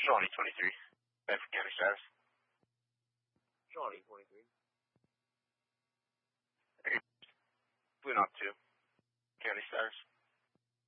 Shawnee 23. Bedford County status. Shawnee 23. Blue Knob 2. County status.